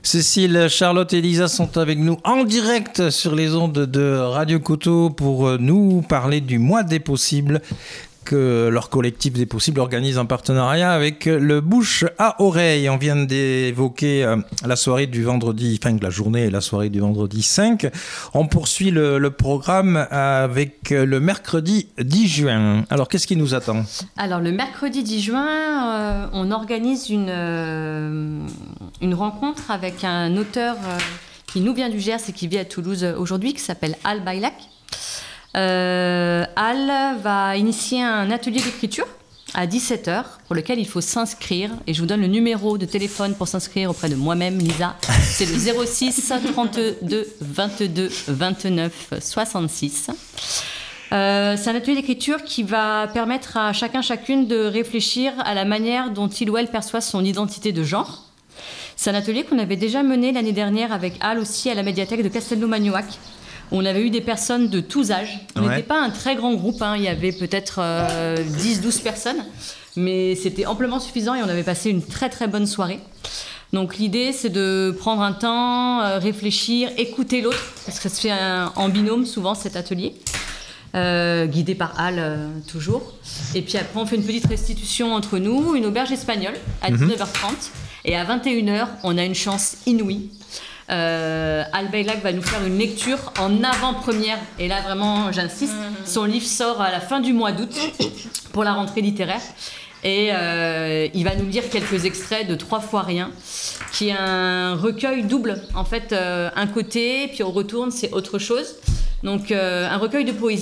Cécile, Charlotte et Lisa sont avec nous en direct sur les ondes de Radio Coteau pour nous parler du mois des possibles que leur collectif des possibles organise en partenariat avec le Bouche à Oreille. On vient d'évoquer la soirée du vendredi, enfin la journée et la soirée du vendredi 5. On poursuit le programme avec le mercredi 10 juin. Alors, qu'est-ce qui nous attend ? Alors, le mercredi 10 juin, on organise une rencontre avec un auteur qui nous vient du Gers et qui vit à Toulouse aujourd'hui, qui s'appelle Al Baylac. Al va initier un atelier d'écriture à 17h pour lequel il faut s'inscrire et je vous donne le numéro de téléphone pour s'inscrire auprès de moi-même, Lisa. C'est le 06 32 22 29 66. C'est un atelier d'écriture qui va permettre à chacune de réfléchir à la manière dont il ou elle perçoit son identité de genre. C'est un atelier qu'on avait déjà mené l'année dernière avec Al aussi à la médiathèque de Castelnau-Magnoac. On avait eu des personnes de tous âges. On n'était pas un très grand groupe, il y avait peut-être 10-12 personnes, mais c'était amplement suffisant et on avait passé une très très bonne soirée. Donc l'idée, c'est de prendre un temps, réfléchir, écouter l'autre, parce que ça se fait en binôme souvent cet atelier, guidé par Al toujours. Et puis après, on fait une petite restitution entre nous, une auberge espagnole à 19h30, et à 21h, on a une chance inouïe. Al Baylac va nous faire une lecture en avant-première et là vraiment j'insiste, son livre sort à la fin du mois d'août pour la rentrée littéraire et il va nous lire quelques extraits de 3 fois rien qui est un recueil double en fait, un côté puis on retourne c'est autre chose donc un recueil de poésie